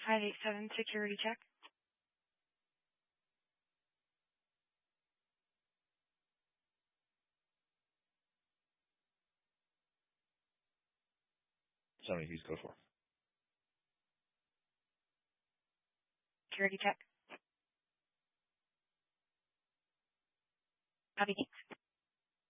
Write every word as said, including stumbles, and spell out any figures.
five eight seven security check. Somebody who's go for. Security check. Copy.